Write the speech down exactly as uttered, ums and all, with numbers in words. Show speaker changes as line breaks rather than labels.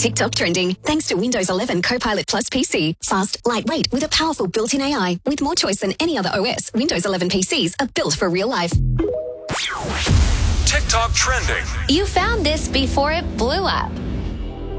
TikTok trending thanks to Windows eleven Copilot Plus P C. Fast, lightweight, with a powerful built-in A I. With more choice than any other O S, Windows eleven P Cs are built for real life.
TikTok trending.
You found this before it blew up.